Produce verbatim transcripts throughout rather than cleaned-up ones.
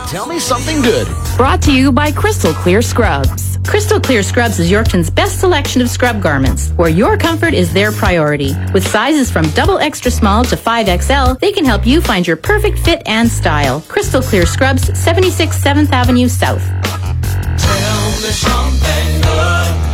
tell me something good. Brought to you by Crystal Clear Scrubs. Crystal Clear Scrubs is Yorkton's best selection of scrub garments, where your comfort is their priority. With sizes from double extra small to five X L, they can help you find your perfect fit and style. Crystal Clear Scrubs, seventy-six seventh Avenue South. Tell me something good.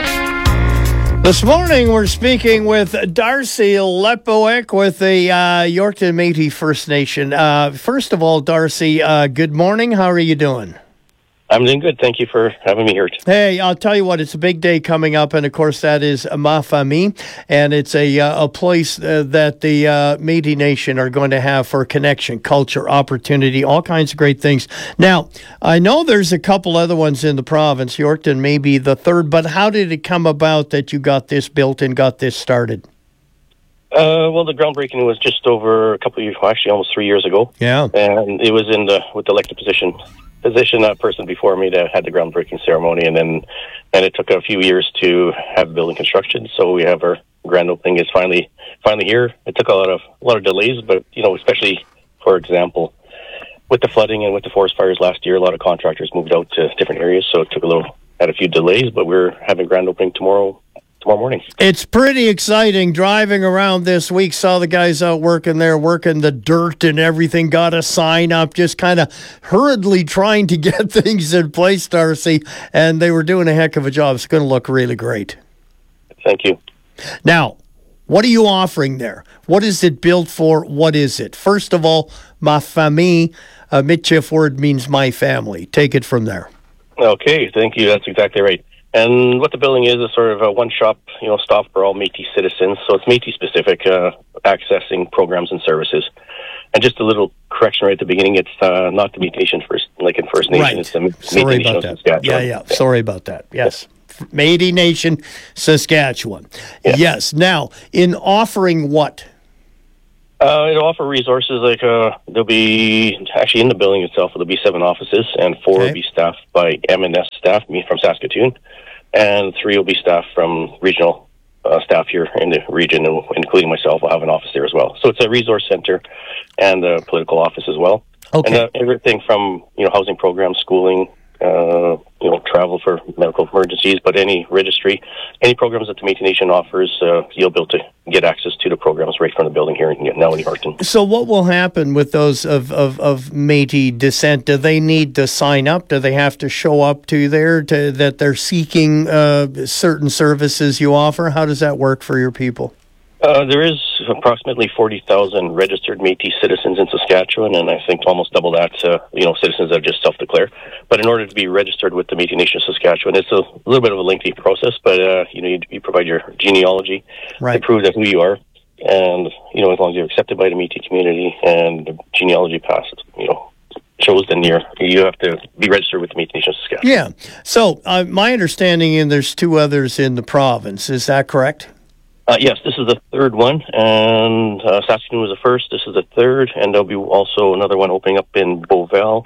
This morning, we're speaking with Darcy Lepowick with the uh, Yorkton Métis First Nation. Uh, first of all, Darcy, uh, good morning. How are you doing? I'm doing good. Thank you for having me here. Hey, I'll tell you what, it's a big day coming up, and of course that is Ma Famille, and it's a uh, a place uh, that the uh, Métis Nation are going to have for connection, culture, opportunity, all kinds of great things. Now, I know there's a couple other ones in the province. Yorkton may be the third, but how did it come about that you got this built and got this started? Uh, well, the groundbreaking was just over a couple of years, well, actually almost three years ago. Yeah. And it was in the, with the elected position. position a person before me that had the groundbreaking ceremony, and then and it took a few years to have building construction. So we have our grand opening is finally finally here. It took a lot of a lot of delays, but you know, especially for example, with the flooding and with the forest fires last year, a lot of contractors moved out to different areas, so it took a little had a few delays. But we're having grand opening tomorrow. Tomorrow morning. It's pretty exciting. Driving around this week, saw the guys out working there, working the dirt and everything, got a sign up, just kind of hurriedly trying to get things in place, Darcy, and they were doing a heck of a job. It's going to look really great. Thank you. Now, what are you offering there? What is it built for? What is it? First of all, Ma Famille, a Michif word means my family. Take it from there. Okay, thank you. That's exactly right. And what the building is is sort of a one-shop, you know, stop for all Métis citizens. So it's Métis-specific, uh, accessing programs and services. And just a little correction right at the beginning: it's uh, not the Métis Nation first, like in First Nation. Right. It's the Métis Sorry Nation about of that. Saskatchewan. Yeah, yeah. Sorry about that. Yes. Métis Nation, Saskatchewan. Yeah. Yes. Now, in offering what? Uh, it'll offer resources like uh, there'll be actually in the building itself. There'll be seven offices, and four Okay. will be staffed by M and S staff, me from Saskatoon, and three will be staffed from regional uh, staff here in the region, and including myself. Will have an office there as well. So it's a resource center and a political office as well. Okay. And uh, everything from you know housing programs, schooling, uh, you know travel for medical emergencies, but any registry, any programs that the Métis Nation offers, uh, you'll be able to get access to the programs right from the building here in, now in Yorkton. So what will happen with those of, of, of Métis descent? Do they need to sign up? Do they have to show up to there to that they're seeking uh, certain services you offer? How does that work for your people? Uh, there is approximately forty thousand registered Métis citizens in Saskatchewan, and I think almost double that, uh, you know, citizens that just self-declare. But in order to be registered with the Métis Nation of Saskatchewan, it's a little bit of a lengthy process, but, uh, you know, you, you provide your genealogy Right. to prove that who you are, and, you know, as long as you're accepted by the Métis community and the genealogy passes, you know, shows then you're, you have to be registered with the Métis Nation of Saskatchewan. Yeah. So uh, my understanding, and there's two others in the province. Is that correct? Uh, yes, this is the third one, and uh, Saskatoon was the first. This is the third, and there'll be also another one opening up in Beauval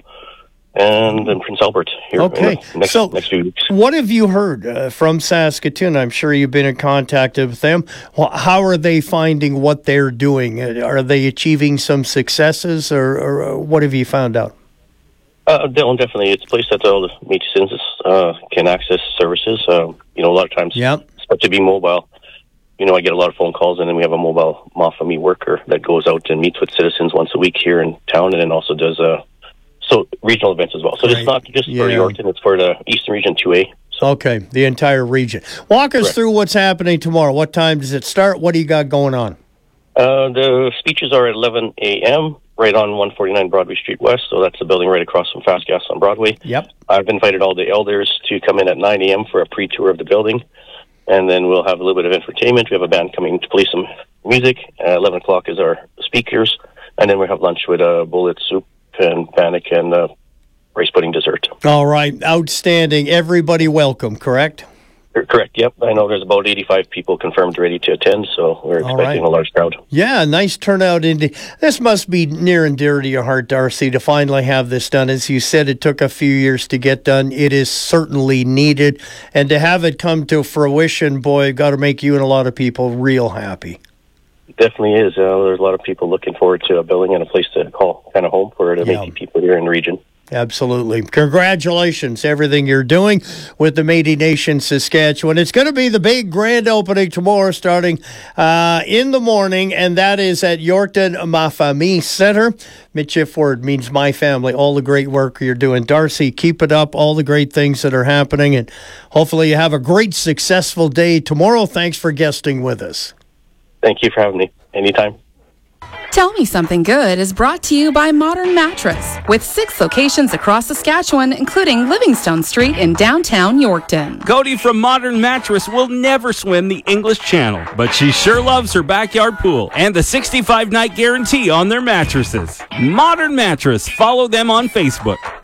and in Prince Albert here Okay. in the next, So next few weeks. what have you heard uh, from Saskatoon? I'm sure you've been in contact with them. Well, how are they finding what they're doing? Uh, Are they achieving some successes, or, or uh, what have you found out? Uh, de- definitely, it's a place that all the Métis citizens uh, can access services. Uh, you know, a lot of times, Yep. but to be mobile, you know, I get a lot of phone calls, and then we have a mobile Ma Famille worker that goes out and meets with citizens once a week here in town, and then also does uh, so regional events as well. So Right. it's not just Yeah. for Yorkton; it's for the Eastern Region two A. So Okay, the entire region. Walk us Correct. through what's happening tomorrow. What time does it start? What do you got going on? uh, the speeches are at eleven a.m. right on one forty-nine Broadway Street West. So that's the building right across from Fast Gas on Broadway. Yep. I've invited all the elders to come in at nine a.m. for a pre-tour of the building. And then we'll have a little bit of entertainment. We have a band coming to play some music. Uh, eleven o'clock is our speakers. And then we'll have lunch with uh, bullet soup and bannock and uh, rice pudding dessert. All right, outstanding. Everybody welcome, correct? Correct, yep. I know there's about eighty-five people confirmed ready to attend, so we're All expecting right. a large crowd. Yeah, nice turnout. Indeed. This must be near and dear to your heart, Darcy, to finally have this done. As you said, it took a few years to get done. It is certainly needed. And to have it come to fruition, boy, got to make you and a lot of people real happy. It definitely is. Uh, there's a lot of people looking forward to a building and a place to call kind of home for the Yeah. Métis people here in the region. Absolutely. Congratulations, everything you're doing with the Métis Nation Saskatchewan. It's going to be the big grand opening tomorrow starting uh, in the morning, and that is at Yorkton Ma Famille Center. Michif word means my family, all the great work you're doing. Darcy, keep it up, all the great things that are happening, and hopefully you have a great, successful day tomorrow. Thanks for guesting with us. Thank you for having me. Anytime. Tell Me Something Good is brought to you by Modern Mattress, with six locations across Saskatchewan, including Livingstone Street in downtown Yorkton. Cody from Modern Mattress will never swim the English Channel, but she sure loves her backyard pool and the sixty-five night guarantee on their mattresses. Modern Mattress. Follow them on Facebook.